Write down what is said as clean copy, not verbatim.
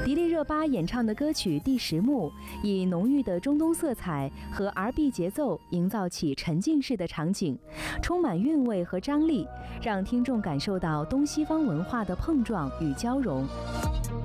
迪丽热巴演唱的歌曲《第10幕》以浓郁的中东色彩和 R&B 节奏营造起沉浸式的场景，充满韵味和张力，让听众感受到东西方文化的碰撞与交融。